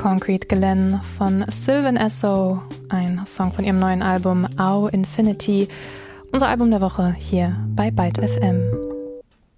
Concrete Glen von Sylvan Esso, ein Song von ihrem neuen Album Au Infinity, unser Album der Woche hier bei Byte FM.